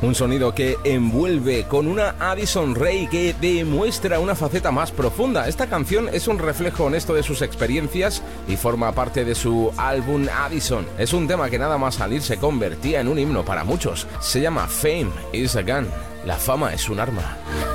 Un sonido que envuelve con una Addison Rae que demuestra una faceta más profunda. Esta canción es un reflejo honesto de sus experiencias y forma parte de su álbum Addison. Es un tema que nada más salir se convertía en un himno para muchos. Se llama Fame is a Gun. La fama es un arma.